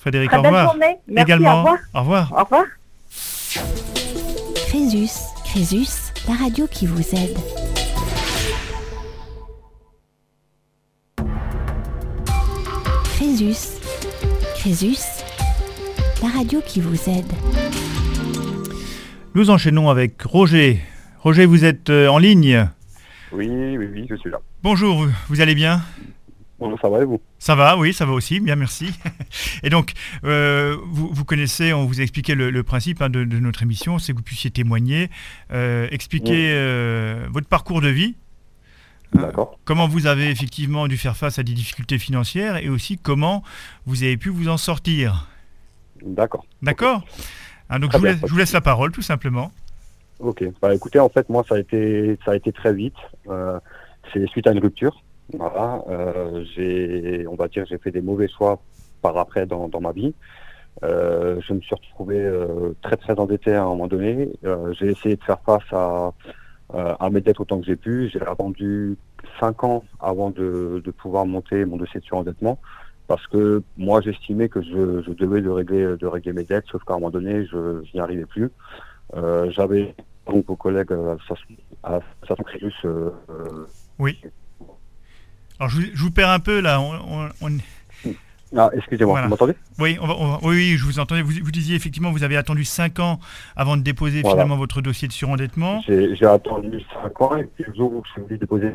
Frédéric, Très au belle revoir. journée. Merci, Également. au revoir. Au revoir. Crésus, la radio qui vous aide. Crésus, la radio qui vous aide. Nous enchaînons avec Roger. Roger, vous êtes en ligne. Oui, je suis là. Bonjour, vous allez bien ? Bonjour, ça va et vous ? Ça va, oui, ça va aussi, bien, merci. Et donc, vous connaissez, on vous a expliqué le principe de notre émission, c'est que vous puissiez témoigner, expliquer votre parcours de vie. D'accord. Comment vous avez effectivement dû faire face à des difficultés financières et aussi comment vous avez pu vous en sortir. D'accord. D'accord ? Donc je vous laisse la parole tout simplement. Ok. Bah écoutez, en fait, moi ça a été très vite. C'est suite à une rupture. Voilà. J'ai fait des mauvais choix par après dans ma vie. Je me suis retrouvé très très endetté à un moment donné. J'ai essayé de faire face à mes dettes autant que j'ai pu. J'ai attendu 5 ans avant de pouvoir monter mon dossier de surendettement parce que moi j'estimais que je devais de régler mes dettes, sauf qu'à un moment donné je n'y arrivais plus. J'avais donc vos collègues à Crésus. Oui. Alors je vous perds un peu là. Ah, excusez-moi, voilà. Vous m'entendez ? Oui, oui, je vous entendais. Vous disiez effectivement vous avez attendu 5 ans avant de déposer finalement votre dossier de surendettement. J'ai attendu 5 ans et puis le jour où je suis venu déposer.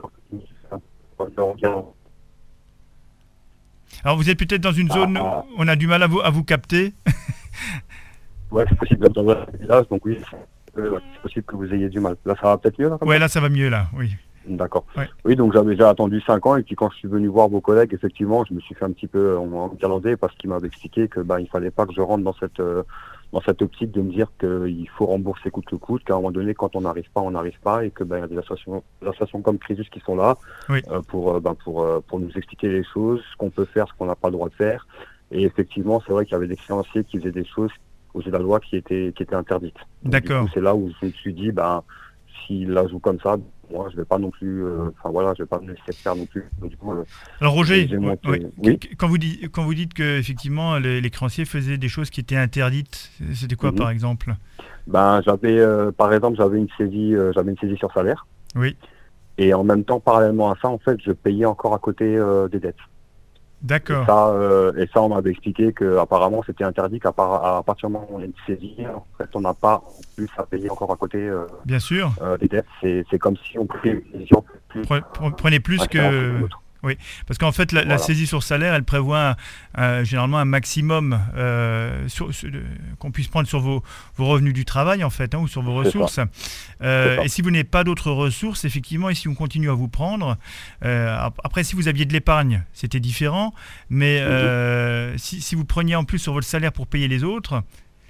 Alors vous êtes peut-être dans une zone où on a du mal à vous capter. Ouais, c'est possible dans un village, donc oui, c'est possible que vous ayez du mal. Là, ça va peut-être mieux là ? Ouais, là ça va mieux là, oui. D'accord. Ouais. Oui, donc j'avais déjà attendu 5 ans et puis quand je suis venu voir vos collègues, effectivement, je me suis fait un petit peu enguirlander parce qu'ils m'avaient expliqué que il fallait pas que je rentre dans cette optique de me dire qu'il faut rembourser coûte que coûte, qu'à un moment donné, quand on n'arrive pas et que il y a des associations comme Crésus qui sont là oui. pour nous expliquer les choses, ce qu'on peut faire, ce qu'on n'a pas le droit de faire. Et effectivement, c'est vrai qu'il y avait des créanciers qui faisaient des choses aux yeux de la loi qui étaient interdites. Donc, d'accord. Du coup, c'est là où je me suis dit, s'il la joue comme ça, moi, je vais pas non plus, je vais pas me laisser faire non plus. Donc, du coup, alors Roger, oui. Quand vous dites que effectivement les créanciers faisaient des choses qui étaient interdites, c'était quoi par exemple ? Par exemple, j'avais une saisie sur salaire. Oui. Et en même temps, parallèlement à ça, en fait, je payais encore à côté des dettes. D'accord. Et ça, on m'avait expliqué qu'apparemment, c'était interdit qu'à partir du moment où on a une saisie, en fait, on n'a pas en plus à payer encore à côté bien sûr. Des dettes. C'est comme si on prenait une décision plus... Prenez plus que... Oui, parce qu'en fait, la saisie sur salaire, elle prévoit généralement un maximum qu'on puisse prendre sur vos revenus du travail, en fait, ou sur vos ressources. Et si vous n'avez pas d'autres ressources, effectivement, et si on continue à vous prendre, après, si vous aviez de l'épargne, c'était différent, mais si vous preniez en plus sur votre salaire pour payer les autres...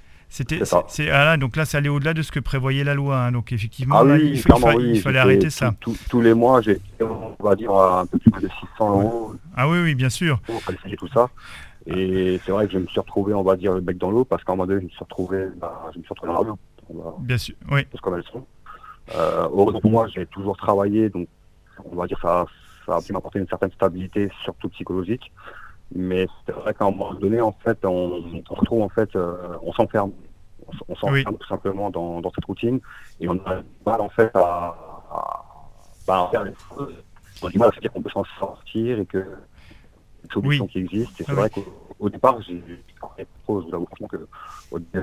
donc là, ça allait au-delà de ce que prévoyait la loi. Hein. Donc effectivement, il fallait arrêter ça. Tous les mois, j'ai, on va dire, un peu plus de 600 euros. Ah oui, bien sûr. Il fallait payer tout ça. Et c'est vrai que je me suis retrouvé, on va dire, le bec dans l'eau, parce qu'à un moment donné, je me suis retrouvé dans la rue. Bien sûr, oui. Parce comme elles sont. Heureusement pour moi, j'ai toujours travaillé, donc on va dire ça a pu m'apporter une certaine stabilité, surtout psychologique. Mais c'est vrai qu'à un moment donné, en fait, on se retrouve, en fait, on s'enferme. On s'enferme tout simplement dans cette routine. Et on a du mal, en fait, à faire les choses. On a du mal à se dire qu'on peut s'en sortir et que une solution qui existe. Et c'est vrai qu'au départ, je vous avoue franchement qu'au début,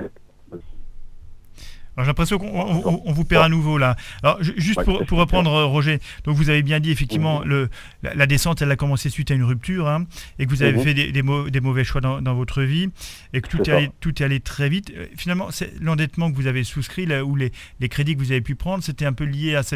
alors j'ai l'impression qu'on vous perd à nouveau là. Alors juste pour reprendre Roger, donc vous avez bien dit effectivement la descente elle a commencé suite à une rupture et que vous avez fait des mauvais choix dans votre vie et que tout est allé très vite. Finalement c'est l'endettement que vous avez souscrit là, ou les crédits que vous avez pu prendre, c'était un peu lié à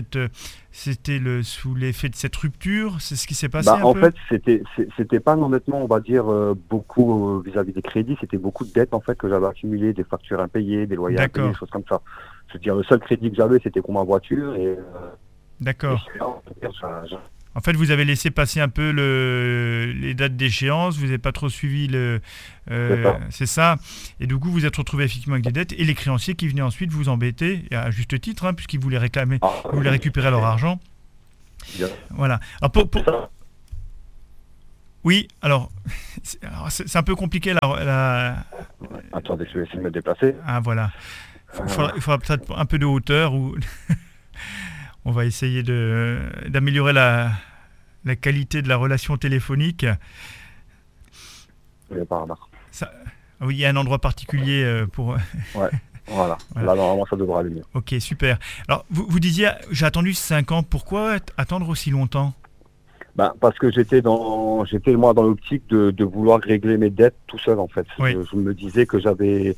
sous l'effet de cette rupture, c'est ce qui s'est passé en fait, c'était pas un endettement, on va dire, beaucoup vis-à-vis des crédits, c'était beaucoup de dettes en fait que j'avais accumulées, des factures impayées, des loyers impayés, des choses comme ça. Je veux dire, le seul crédit que j'avais, c'était pour ma voiture et... D'accord. En fait, vous avez laissé passer un peu les dates d'échéance, vous n'avez pas trop suivi c'est ça. Et du coup, vous êtes retrouvé effectivement avec des dettes et les créanciers qui venaient ensuite vous embêter, et à juste titre, puisqu'ils voulaient récupérer leur argent. Voilà. Alors Oui, alors, c'est un peu compliqué. Attendez, je vais essayer de me déplacer. Ah, voilà. Il faudra peut-être un peu de hauteur ou on va essayer d'améliorer la qualité de la relation téléphonique. Il n'y a pas remarque. Oui, il y a un endroit particulier pour... Ouais, voilà. Là, normalement, ça devrait aller mieux. Ok, super. Alors, vous disiez, j'ai attendu 5 ans. Pourquoi attendre aussi longtemps? Parce que j'étais moi dans l'optique de vouloir régler mes dettes tout seul, en fait. Oui. Je me disais que j'avais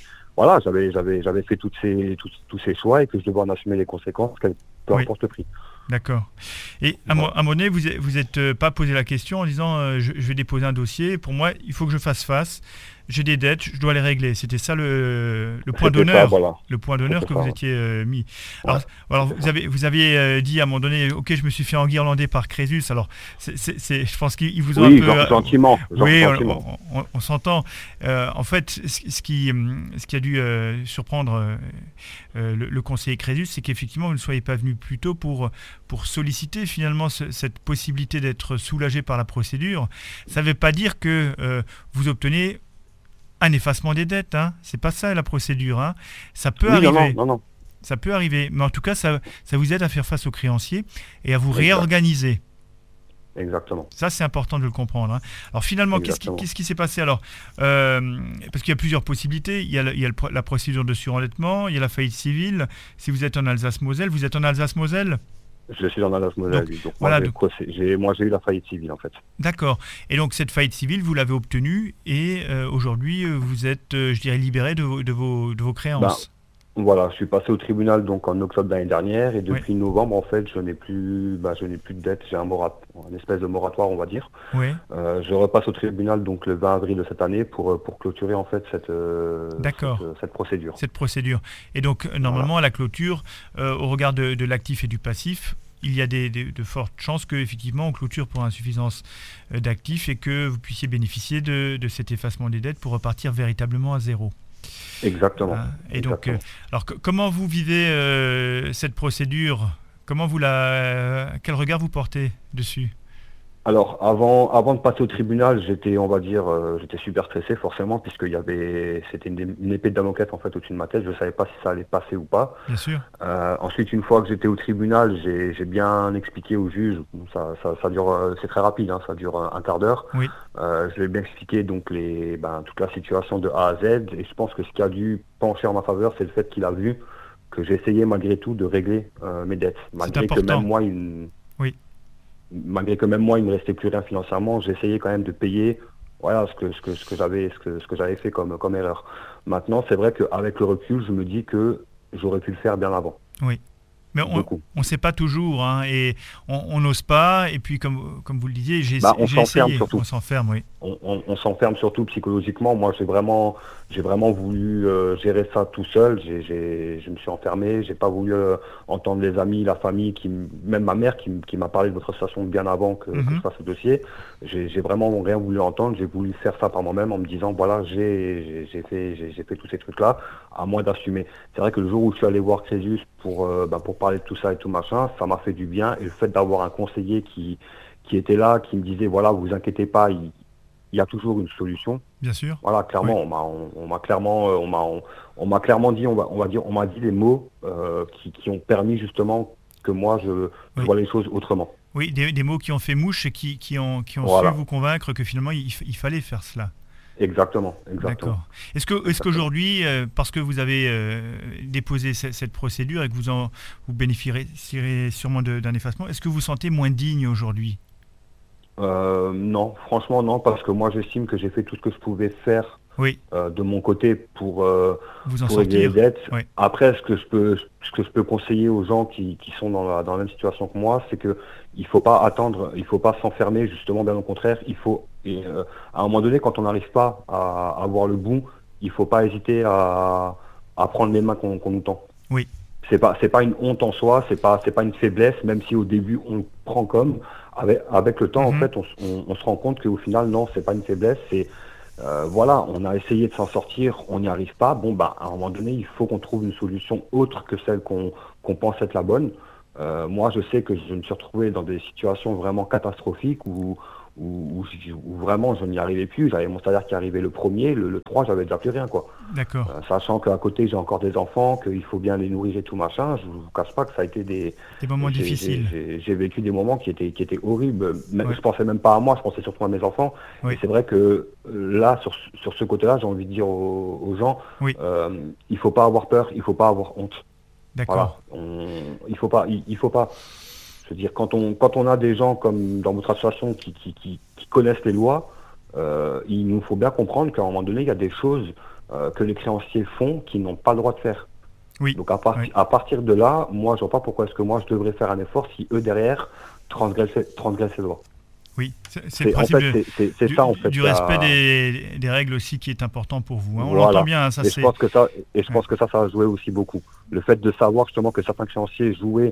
fait tous ces choix et que je devais en assumer les conséquences, peu importe le prix. D'accord. Et à un moment donné, vous êtes pas posé la question en disant je vais déposer un dossier. Pour moi, il faut que je fasse face. J'ai des dettes, je dois les régler. C'était ça le point d'honneur, le point d'honneur que vous étiez mis. Alors vous aviez dit à un moment donné, ok, je me suis fait enguirlander par Crésus. Alors je pense qu'ils vous ont un peu gentiment. Oui, on s'entend. En fait, ce qui a dû surprendre le conseiller Crésus, c'est qu'effectivement vous ne soyez pas venu plus tôt pour solliciter finalement cette possibilité d'être soulagé par la procédure. Ça ne veut pas dire que vous obtenez un effacement des dettes, hein. C'est pas ça la procédure, hein. Ça peut arriver. Non. Ça peut arriver, mais en tout cas, ça vous aide à faire face aux créanciers et à vous réorganiser. Exactement. Ça, c'est important de le comprendre, hein. Alors finalement, qu'est-ce qui s'est passé alors parce qu'il y a plusieurs possibilités. Il y a la procédure de surendettement, il y a la faillite civile. Si vous êtes en Alsace-Moselle, vous êtes en Alsace-Moselle? Je suis en Alsace-Moselle, donc moi j'ai eu la faillite civile en fait. D'accord. Et donc cette faillite civile, vous l'avez obtenue et aujourd'hui vous êtes, je dirais, libéré de vos créances. Voilà, je suis passé au tribunal donc en octobre de l'année dernière et depuis novembre en fait je n'ai plus de dette, j'ai une espèce de moratoire on va dire. Oui. Je repasse au tribunal donc le 20 avril de cette année pour clôturer en fait cette procédure. Cette procédure. Et donc normalement à la clôture, au regard de l'actif et du passif, il y a de fortes chances qu'effectivement on clôture pour insuffisance d'actifs et que vous puissiez bénéficier de cet effacement des dettes pour repartir véritablement à zéro. Exactement. Et donc, alors comment vous vivez cette procédure? Quel regard vous portez dessus? Alors, avant de passer au tribunal, j'étais super stressé forcément, c'était une épée de Damoclès en fait au-dessus de ma tête. Je ne savais pas si ça allait passer ou pas. Bien sûr. Ensuite, une fois que j'étais au tribunal, j'ai bien expliqué au juge. Ça dure, c'est très rapide, hein, ça dure un quart d'heure. Oui. Je lui ai bien expliqué donc toute la situation de A à Z. Et je pense que ce qui a dû pencher en ma faveur, c'est le fait qu'il a vu que j'essayais malgré tout de régler mes dettes, malgré que même moi malgré que même moi il me restait plus rien financièrement, j'essayais quand même de payer ce que j'avais fait comme erreur. Maintenant, c'est vrai qu'avec le recul, je me dis que j'aurais pu le faire bien avant. Oui. Mais on ne sait pas toujours, hein, et on n'ose pas, et puis comme vous le disiez, j'ai essayé. Surtout. On s'enferme, oui. On s'enferme surtout psychologiquement. Moi, j'ai vraiment voulu gérer ça tout seul. Je me suis enfermé, j'ai pas voulu entendre les amis, la famille, même ma mère qui m'a parlé de votre association bien avant que je fasse ce dossier. J'ai vraiment rien voulu entendre. J'ai voulu faire ça par moi-même en me disant voilà, j'ai fait tous ces trucs-là, à moi d'assumer. C'est vrai que le jour où je suis allé voir Crésus pour parler de tout ça et tout machin, ça m'a fait du bien. Et le fait d'avoir un conseiller qui était là, qui me disait voilà, vous inquiétez pas, il y a toujours une solution. Bien sûr. Voilà, clairement, oui. on m'a clairement dit, on m'a dit des mots qui ont permis justement que moi je vois les choses autrement. Oui, des mots qui ont fait mouche et qui ont su vous convaincre que finalement il fallait faire cela. Exactement. D'accord. Est-ce qu'aujourd'hui, parce que vous avez déposé cette procédure et que vous bénéficierez sûrement d'un effacement, est-ce que vous vous sentez moins digne aujourd'hui? Non, franchement non, parce que moi j'estime que j'ai fait tout ce que je pouvais faire de mon côté pour régler les dettes. Oui. Après, ce que je peux conseiller aux gens qui sont dans la même situation que moi, c'est que il faut pas attendre, il faut pas s'enfermer, justement, bien au contraire, il faut à un moment donné, quand on n'arrive pas à avoir le bout, il faut pas hésiter à prendre les mains qu'on nous tend. Oui. C'est pas une honte en soi, c'est pas une faiblesse, même si au début on le prend comme. Avec le temps, en fait, on se rend compte qu'au final, non, c'est pas une faiblesse, c'est on a essayé de s'en sortir, on n'y arrive pas. À un moment donné, il faut qu'on trouve une solution autre que celle qu'on pense être la bonne. Moi, je sais que je me suis retrouvé dans des situations vraiment catastrophiques où où vraiment je n'y arrivais plus. J'avais mon salaire qui arrivait le premier, le 3, j'avais déjà plus rien, quoi. D'accord. Sachant qu'à côté j'ai encore des enfants, qu'il faut bien les nourrir et tout machin, je vous cache pas que ça a été des moments difficiles. J'ai vécu des moments qui étaient horribles. Ouais. Je pensais même pas à moi, je pensais surtout à mes enfants. Oui. Et c'est vrai que là, sur ce côté-là, j'ai envie de dire aux gens, Oui. Il faut pas avoir peur, il faut pas avoir honte. D'accord. Voilà. Il faut pas. Je veux dire, quand on a des gens comme dans votre association qui connaissent les lois, il nous faut bien comprendre qu'à un moment donné, il y a des choses que les créanciers font qui n'ont pas le droit de faire. Oui. Donc à partir de là, moi, je vois pas pourquoi est-ce que moi je devrais faire un effort si eux derrière transgressent les lois. Oui, c'est le principe du respect des règles aussi qui est important pour vous. Hein. On Voilà. l'entend bien. Ça, je pense que ça a joué aussi beaucoup. Le fait de savoir justement que certains créanciers jouaient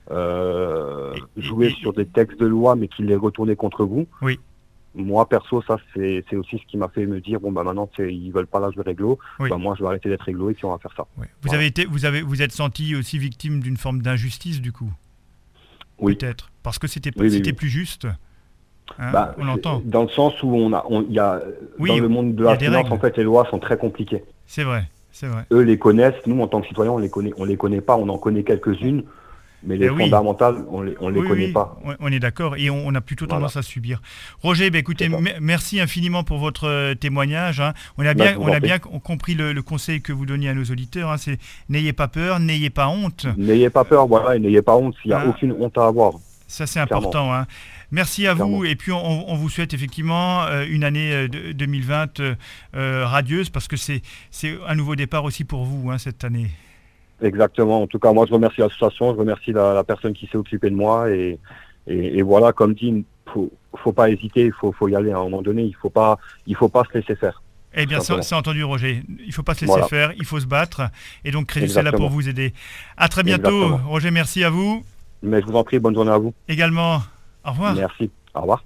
sur des textes de loi, mais qui les retournaient contre vous. Oui. Moi, perso, ça, c'est aussi ce qui m'a fait me dire, bon, bah, maintenant, ils veulent pas là jouer réglo. Oui. Bah, moi, je vais arrêter d'être réglo et puis on va faire ça. Oui. Voilà. Vous êtes senti aussi victime d'une forme d'injustice, du coup. Oui. Peut-être. Parce que c'était Oui. plus juste. Hein, on l'entend. Dans le sens où il y a dans le monde de la finance, en fait, les lois sont très compliquées. C'est vrai. Eux les connaissent. Nous, en tant que citoyens, on les connaît pas. On en connaît quelques-unes. Mais les fondamentales, on les connaît pas. On est d'accord et on a plutôt tendance à subir. Roger, écoutez, merci infiniment pour votre témoignage. Hein. On a bien compris le conseil que vous donniez à nos auditeurs. Hein. C'est n'ayez pas peur, n'ayez pas honte. N'ayez pas peur, voilà, et n'ayez pas honte. Il n'y a aucune honte à avoir. Ça, c'est important. Hein. Merci à vous et puis on vous souhaite effectivement une année 2020 radieuse parce que c'est un nouveau départ aussi pour vous cette année. Exactement. En tout cas, moi, je remercie l'association, je remercie la personne qui s'est occupée de moi et voilà, comme dit, faut pas hésiter, il faut y aller à un moment donné, il faut pas se laisser faire. Eh bien, c'est entendu, Roger. Il faut pas se laisser faire, il faut se battre. Et donc, Crésus est là pour vous aider. À très bientôt. Exactement. Roger, merci à vous. Mais je vous en prie, bonne journée à vous. Également. Au revoir. Merci. Au revoir.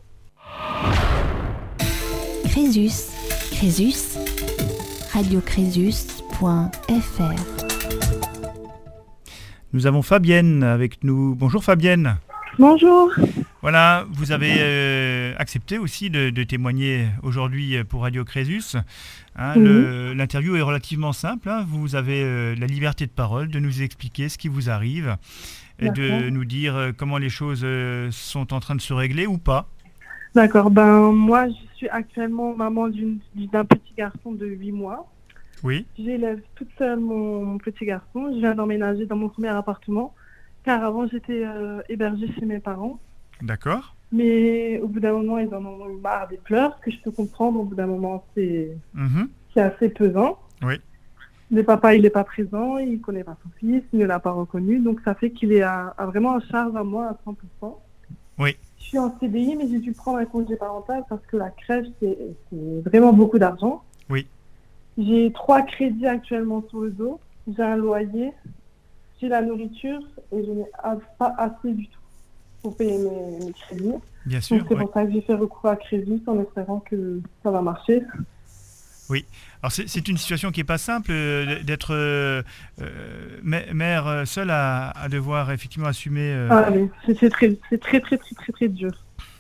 Crésus, radiocrésus.fr. Nous avons Fabienne avec nous. Bonjour Fabienne. Bonjour. Voilà, vous avez accepté aussi de témoigner aujourd'hui pour Radio Crésus. Hein, l'interview est relativement simple. Hein. Vous avez la liberté de parole de nous expliquer ce qui vous arrive et de nous dire comment les choses sont en train de se régler ou pas. D'accord. Moi, je suis actuellement maman d'un petit garçon de 8 mois. Oui. J'élève toute seule mon petit garçon. Je viens d'emménager dans mon premier appartement, car avant j'étais hébergée chez mes parents. D'accord. Mais au bout d'un moment, ils en ont eu marre des pleurs, ce que je peux comprendre. Au bout d'un moment, c'est assez pesant. Oui. Le papa, il n'est pas présent, il ne connaît pas son fils, il ne l'a pas reconnu. Donc ça fait qu'il est vraiment en charge à moi à 100%. Oui. Je suis en CDI, mais j'ai dû prendre un congé parental parce que la crèche, c'est vraiment beaucoup d'argent. Oui. J'ai 3 crédits actuellement sur le dos. J'ai un loyer, j'ai la nourriture et je n'ai pas assez du tout pour payer mes crédits. Bien sûr. Donc c'est pour ça que j'ai fait recours à Crésus en espérant que ça va marcher. Oui. Alors c'est une situation qui n'est pas simple d'être mère seule à devoir effectivement assumer. Ah oui, c'est très dur.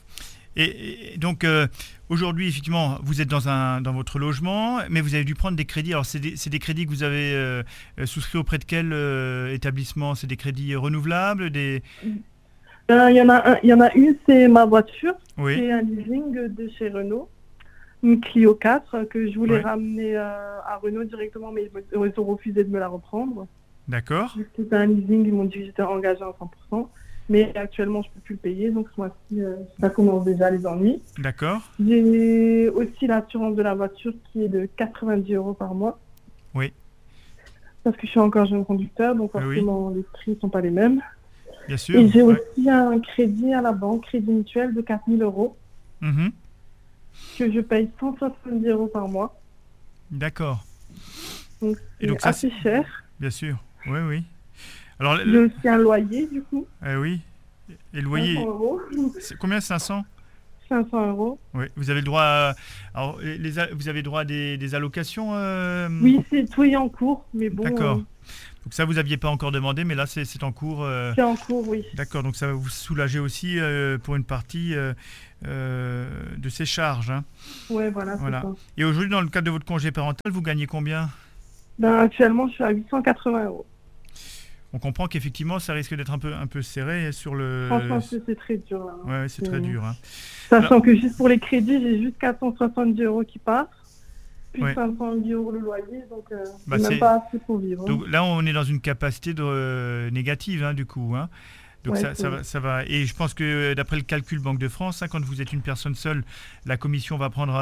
Et donc aujourd'hui effectivement vous êtes dans votre logement, mais vous avez dû prendre des crédits. Alors c'est des crédits que vous avez souscrits auprès de quel établissement? C'est des crédits renouvelables, des... Il y en a une, c'est ma voiture. Oui. C'est un leasing de chez Renault, une Clio 4 que je voulais ramener à Renault directement, mais ils ont refusé de me la reprendre. D'accord. C'était un leasing, ils m'ont dit que j'étais engagée à 100%. Mais actuellement, je ne peux plus le payer, donc ce mois-ci, ça commence déjà les ennuis. D'accord. J'ai aussi l'assurance de la voiture qui est de 90 € par mois. Oui. Parce que je suis encore jeune conducteur, donc forcément, les prix ne sont pas les mêmes. Bien sûr. Et j'ai aussi un crédit à la banque, crédit mutuel de 4 000 €, que je paye 170 € par mois. D'accord. Donc c'est assez cher. Bien sûr, oui. Alors, j'ai aussi un loyer, du coup. Oui. Et le loyer 500 €. C'est combien? 500 €. Oui. Vous avez le droit à... Alors, vous avez droit à des allocations Oui, c'est tout est en cours, mais bon... D'accord. Donc ça, vous n'aviez pas encore demandé, mais là, c'est en cours. C'est en cours, oui. D'accord, donc ça va vous soulager aussi pour une partie de ces charges. Hein. Oui, voilà. C'est ça. Et aujourd'hui, dans le cadre de votre congé parental, vous gagnez combien ? Actuellement, je suis à 880 €. On comprend qu'effectivement, ça risque d'être un peu serré sur le... Franchement, c'est très dur. Là. Ouais, c'est très dur. Hein. Sachant que juste pour les crédits, j'ai juste 470 € qui passent. Puis 510 € le loyer, donc même pas assez pour vivre. Donc là, on est dans une capacité négative, hein, du coup. Hein. Donc ça va. Et je pense que d'après le calcul Banque de France, quand vous êtes une personne seule, la commission va prendre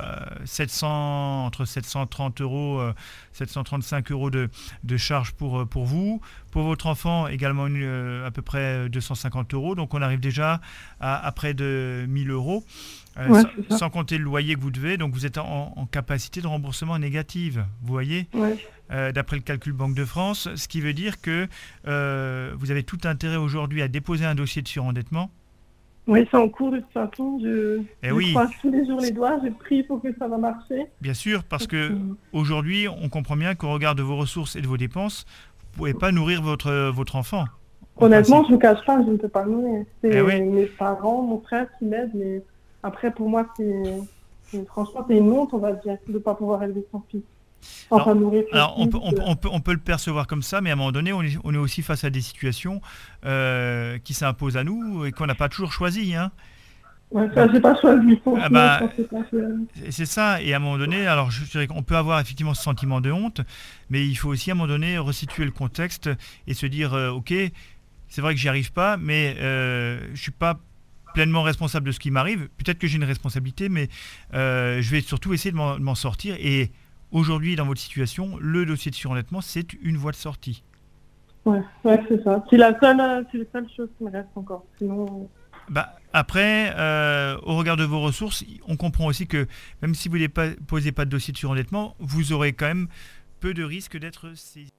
entre 730 €, 735 € de charge pour vous. Pour votre enfant, également à peu près 250 €. Donc on arrive déjà à près de 1 000 €. Sans compter le loyer que vous devez, donc vous êtes en capacité de remboursement négative, vous voyez, d'après le calcul Banque de France, ce qui veut dire que vous avez tout intérêt aujourd'hui à déposer un dossier de surendettement. Oui, c'est en cours de toute façon, je croise tous les jours les doigts, je prie pour que ça va marcher. Bien sûr, parce que aujourd'hui, on comprend bien qu'au regard de vos ressources et de vos dépenses, vous ne pouvez pas nourrir votre enfant. Honnêtement, je ne vous cache pas, je ne peux pas le nourrir. C'est mes parents, mon frère qui m'aident, mais... Après, pour moi, franchement, c'est une honte, on va dire, de ne pas pouvoir élever son fils. Enfin, nourrir son fils. On peut le percevoir comme ça, mais à un moment donné, on est aussi face à des situations qui s'imposent à nous et qu'on n'a pas toujours choisies. Hein. Ouais, ça, j'ai pas choisi. C'est ça, et à un moment donné, alors je dirais qu'on peut avoir effectivement ce sentiment de honte, mais il faut aussi à un moment donné resituer le contexte et se dire, ok, c'est vrai que j'y arrive pas, mais je suis pas pleinement responsable de ce qui m'arrive. Peut-être que j'ai une responsabilité, mais je vais surtout essayer de m'en sortir. Et aujourd'hui, dans votre situation, le dossier de surendettement, c'est une voie de sortie. Ouais, c'est ça. C'est la seule chose qui me reste encore. Sinon... Après, au regard de vos ressources, on comprend aussi que même si vous ne posez pas de dossier de surendettement, vous aurez quand même peu de risques d'être saisi.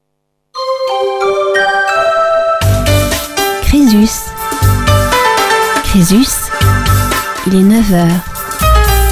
Crésus, il est 9h.